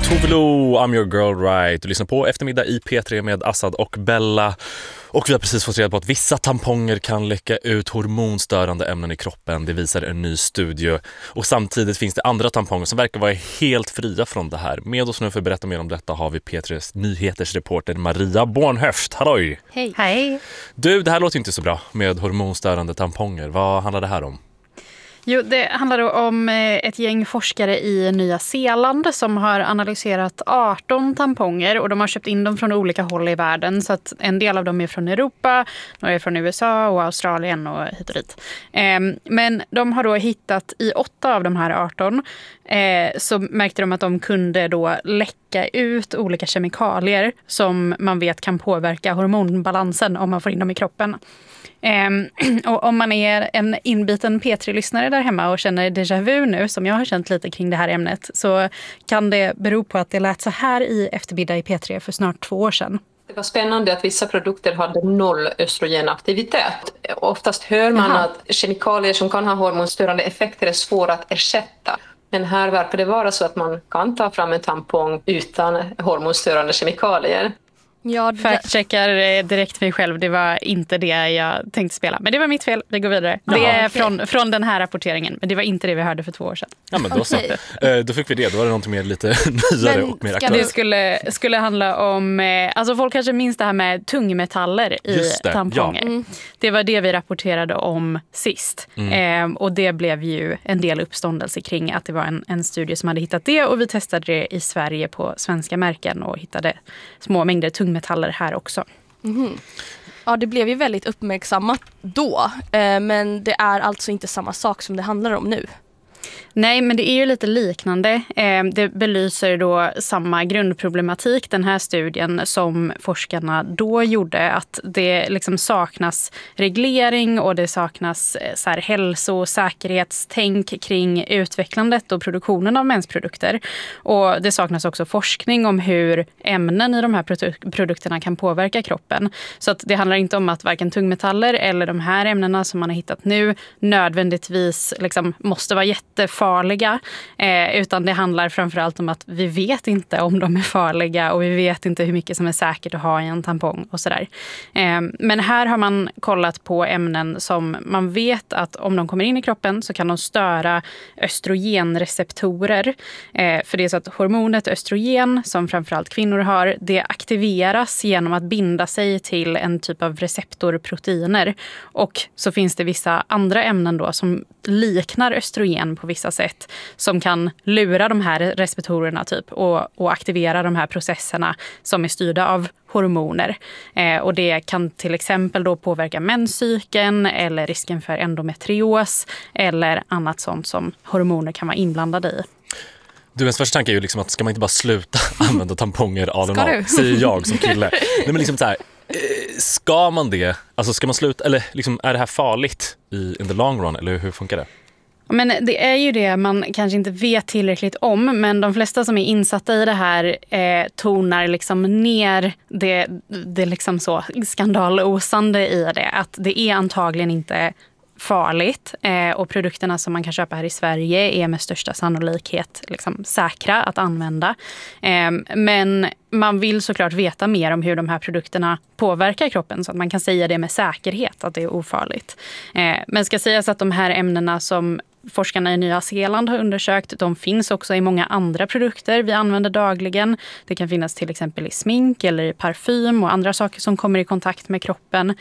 Tovelo, I'm your girl right. Du lyssnar på Eftermiddag i P3 med Assad och Bella. Och vi har precis fått reda på att vissa tamponger kan läcka ut hormonstörande ämnen i kroppen. Det visar en ny studie. Och samtidigt finns det andra tamponger som verkar vara helt fria från det här. Med oss nu för att berätta mer om detta har vi P3s nyhetersreporter Maria Bornhöft. Halloj! Hej! Hej! Du, det här låter inte så bra med hormonstörande tamponger. Vad handlar det här om? Jo, det handlar om ett gäng forskare i Nya Zeeland som har analyserat 18 tamponger och de har köpt in dem från olika håll i världen, så att en del av dem är från Europa, några är från USA och Australien och hit och dit. Men de har då hittat i 8 av de här 18 så märkte de att de kunde då läcka ut olika kemikalier som man vet kan påverka hormonbalansen om man får in dem i kroppen. Och om man är en inbiten P3-lyssnare där hemma och känner déjà vu nu, som jag har känt lite kring det här ämnet, så kan det bero på att det lät så här i Eftermiddag i P3 för snart 2 år sedan. Det var spännande att vissa produkter hade 0 östrogenaktivitet. Oftast hör man att kemikalier som kan ha hormonstörande effekter är svåra att ersätta. Men här verkar det vara så att man kan ta fram en tampong utan hormonstörande kemikalier. Ja, fact-checkar direkt mig själv. Det var inte det jag tänkte spela. Men det var mitt fel. Vi går vidare. Det är från den här rapporteringen. Men det var inte det vi hörde för 2 år sedan. Ja, men då så. Då fick vi det. Då var det något mer lite nyare och mer aktuellt. Det skulle handla om... Alltså folk kanske minns det här med tungmetaller i tamponger. Ja. Det var det vi rapporterade om sist. Och det blev ju en del uppståndelse kring att det var en studie som hade hittat det. Och vi testade det i Sverige på svenska märken och hittade små mängder tungmetaller här också. Ja, det blev ju väldigt uppmärksammat då. Men det är alltså inte samma sak som det handlar om nu. Nej, men det är ju lite liknande. Det belyser då samma grundproblematik, den här studien, som forskarna då gjorde. Att det liksom saknas reglering och det saknas så här hälso- och säkerhetstänk kring utvecklandet och produktionen av mensprodukter. Och det saknas också forskning om hur ämnen i de här produkterna kan påverka kroppen. Så att det handlar inte om att varken tungmetaller eller de här ämnena som man har hittat nu nödvändigtvis liksom måste vara jättefarliga, utan det handlar framförallt om att vi vet inte om de är farliga och vi vet inte hur mycket som är säkert att ha i en tampong och sådär. Men här har man kollat på ämnen som man vet att om de kommer in i kroppen så kan de störa östrogenreceptorer. För det är så att hormonet östrogen, som framförallt kvinnor har, det aktiveras genom att binda sig till en typ av receptorproteiner. Och så finns det vissa andra ämnen då som liknar östrogen på vissa sätt, som kan lura de här receptorerna typ och aktivera de här processerna som är styrda av hormoner. Och det kan till exempel då påverka menscykeln eller risken för endometrios eller annat sånt som hormoner kan vara inblandade i. Du, ens första tanke är ju liksom att ska man inte bara sluta använda tamponger all in all, säger jag som kille. Nej, men liksom så här, ska man det? Alltså ska man sluta, eller liksom, är det här farligt in the long run, eller hur funkar det? Men det är ju det man kanske inte vet tillräckligt om, men de flesta som är insatta i det här tonar liksom ner det liksom så skandalosande i det. Att det är antagligen inte farligt och produkterna som man kan köpa här i Sverige är med största sannolikhet liksom säkra att använda. Men man vill såklart veta mer om hur de här produkterna påverkar kroppen så att man kan säga det med säkerhet att det är ofarligt. Men ska sägas att de här ämnena som forskarna i Nya Zeeland har undersökt, de finns också i många andra produkter vi använder dagligen. Det kan finnas till exempel i smink eller i parfym och andra saker som kommer i kontakt med kroppen.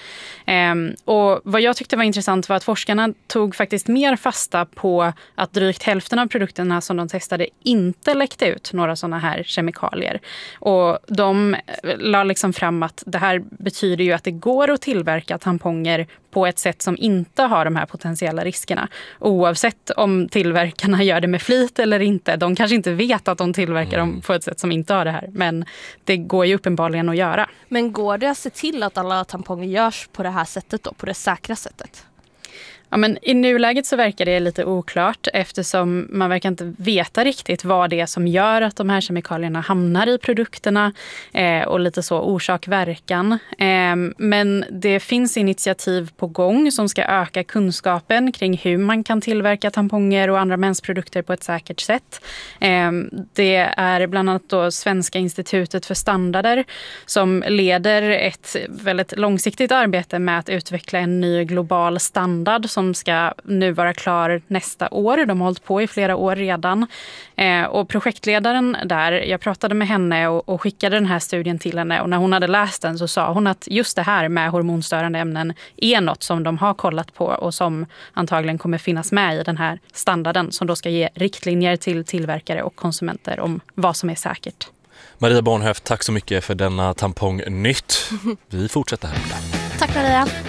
Och vad jag tyckte var intressant var att forskarna tog faktiskt mer fasta på att drygt hälften av produkterna som de testade inte läckte ut några sådana här kemikalier. Och de la liksom fram att det här betyder ju att det går att tillverka tamponger på ett sätt som inte har de här potentiella riskerna. Oavsett om tillverkarna gör det med flit eller inte. De kanske inte vet att de tillverkar dem på ett sätt som inte har det här. Men det går ju uppenbarligen att göra. Men går det att se till att alla tamponger görs på det här sättet då, på det säkra sättet? Ja, men i nuläget så verkar det lite oklart eftersom man verkar inte veta riktigt vad det är som gör att de här kemikalierna hamnar i produkterna och lite så orsak-verkan. Men det finns initiativ på gång som ska öka kunskapen kring hur man kan tillverka tamponger och andra mensprodukter på ett säkert sätt. Det är bland annat då Svenska institutet för standarder som leder ett väldigt långsiktigt arbete med att utveckla en ny global standard som ska nu vara klar nästa år. De har hållit på i flera år redan. Och projektledaren där, jag pratade med henne och skickade den här studien till henne. Och när hon hade läst den så sa hon att just det här med hormonstörande ämnen är något som de har kollat på och som antagligen kommer finnas med i den här standarden som då ska ge riktlinjer till tillverkare och konsumenter om vad som är säkert. Maria Bornhöft, tack så mycket för denna Tampongnytt. Vi fortsätter här. Tack Maria.